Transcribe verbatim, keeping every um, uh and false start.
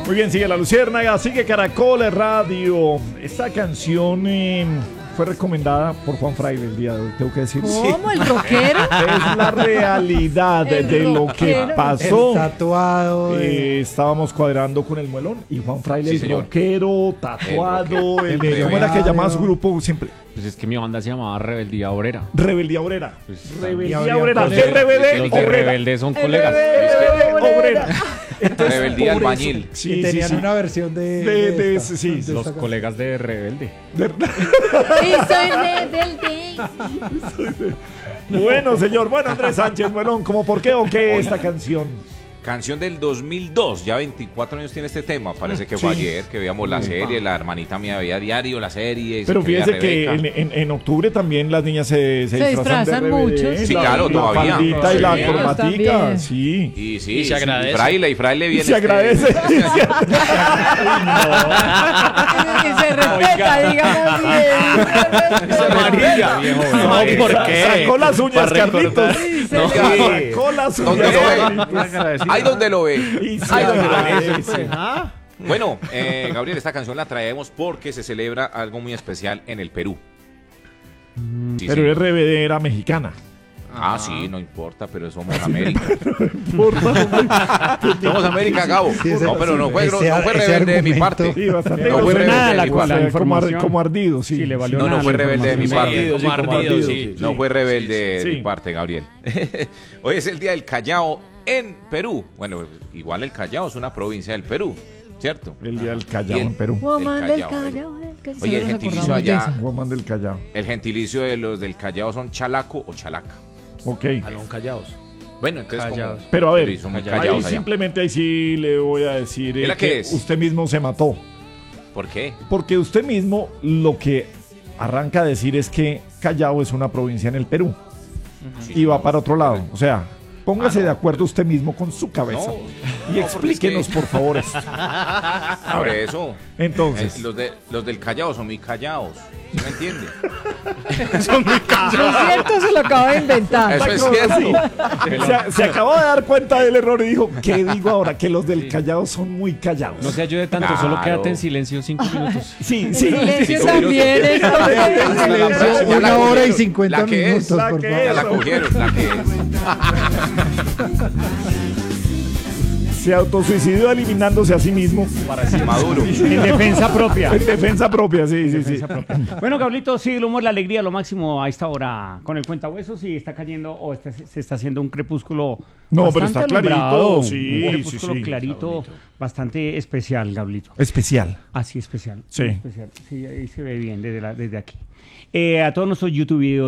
Muy bien, sigue La Luciérnaga, sigue Caracol Radio. Esta canción eh, fue recomendada por Juan Fraile el día de hoy, tengo que decir. ¿Cómo? ¿El rockero? Es la realidad de, de lo que pasó. El tatuado. Eh, estábamos cuadrando con el muelón y Juan Fraile, Sí, el señor. rockero, tatuado, el, El de- ¿cómo era que rebelde. llamaba su grupo siempre? Pues es que mi banda se llamaba Rebeldía Obrera. Rebeldía Obrera. Pues, Rebeldía habría Obrera. colegio. R B D Los de Obrera. Rebelde son colegas. R B D Obrera. Rebeldía por eso- albañil. Sí, Y sí, tenían sí. una versión de. De- de- esta, sí, de Los esta colegas de Rebelde. Y soy rebelde. Bueno, señor. Bueno, Andrés Sánchez Muelón, ¿cómo por qué o qué esta canción? Canción del dos mil dos, ya veinticuatro años tiene este tema. Parece que fue Sí. ayer que veíamos la serie. La hermanita mía veía diario la serie. y Pero se creía fíjese que Rebeca. en, en- en octubre también las niñas se, se, Se disfrazan, disfrazan de R B D, mucho, sí. la- claro, la todavía. faldita y la Sí. corbatica, También. sí. Y sí, Y se sí, agradece. Y Fraile, y Fraile Y viene. se este- agradece. Y se respeta, digamos bien. María, viejo. No, ¿Por qué? Sacó las uñas, Para recordar. Carlitos. No. Sacó las ¿Dónde uñas. lo ve? Carlitos. Ahí donde lo ve. Y se Ahí donde lo ve. agradece. Bueno, eh, Gabriel, esta canción la traemos porque se celebra algo muy especial en el Perú. Sí, Pero sí. R B D era mexicana. Ah, sí, no importa, pero somos América. Por favor. Somos América, Gabo. Sí, ese- No, pero no fue, ese- no fue ese rebelde de mi argumento. parte. Sí, bastante. No fue grosero. rebelde de la- mi la parte. como, ar- información. como ardido, sí. Sí, le valió No, no nada fue la rebelde de mi información. parte. Ardido, sí, Como como ardido, ardido, sí. sí. No fue rebelde de Sí. mi parte, Gabriel. Hoy es el día del Callao en Perú. Bueno, igual el Callao es una provincia del Perú, ¿cierto? El día del Callao Bien. en Perú. Woman del Callao, Callao. el Callao. Oye, el Nos gentilicio acordamos de allá, eso. Woman del Callao. el gentilicio de los del Callao son chalaco o chalaca. Ok. Alón Callaos. Bueno, entonces Callaos. como... Pero a ver, Sí, son muy ahí callados allá. simplemente ahí sí le voy a decir eh, ¿Mira que qué es? usted mismo se mató. ¿Por qué? Porque usted mismo lo que arranca a decir es que Callao es una provincia en el Perú y va para otro lado. O sea, póngase Ah, no. de acuerdo usted mismo con su cabeza No, y no, explíquenos, porque es por favor, esto. Por eso. Entonces, Eh, los, de, los del Callao son muy callados. ¿Sí me entiende? Eso es cierto, se lo acabo de inventar. Eso es ¿cómo cierto. así? Se, se acabó de dar cuenta del error y dijo, ¿qué digo ahora? Que los del Callao son muy callados. No se ayude tanto, Claro. solo quédate en silencio cinco minutos. Sí, sí. Silencio sí, también. sí. entonces. Hasta la próxima. Ya la Una hora y cogieron. cincuenta La que es, minutos, la por que favor. Ya la Eso. cogieron, la que es. Se autosuicidó eliminándose a sí mismo. Maduro. En defensa propia. En defensa propia, sí, sí, sí. Bueno, Gablito, sí, el humor, la alegría, lo máximo a esta hora con el cuentahuesos y está cayendo o está- se está haciendo un crepúsculo. No, pero bastante está clarito, alumbrado, sí, un crepúsculo sí, sí. clarito, bastante especial, Gablito. Especial. Así especial. Sí. Especial. Sí, ahí se ve bien desde, la- desde aquí. Eh, a todos nuestros YouTube